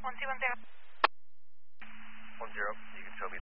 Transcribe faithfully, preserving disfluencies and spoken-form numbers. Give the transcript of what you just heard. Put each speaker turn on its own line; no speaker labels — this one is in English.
one two one zero.
One zero. You can show me